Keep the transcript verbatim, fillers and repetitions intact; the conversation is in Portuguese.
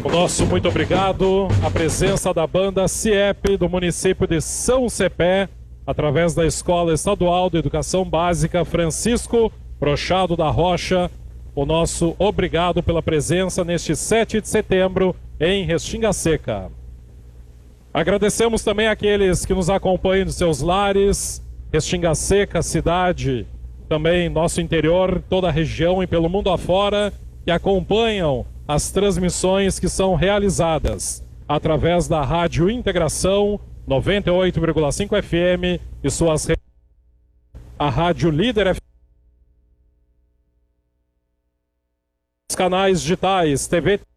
O nosso muito obrigado, a presença da banda CIEP do município de São Cepé, através da Escola Estadual de Educação Básica Francisco Brochado da Rocha. O nosso obrigado pela presença neste sete de setembro em Restinga Seca. Agradecemos também aqueles que nos acompanham dos seus lares, Restinga Seca, cidade, também nosso interior, toda a região e pelo mundo afora, que acompanham as transmissões que são realizadas através da Rádio Integração noventa e oito vírgula cinco F M e suas redes, a Rádio Líder F M, os canais digitais, T V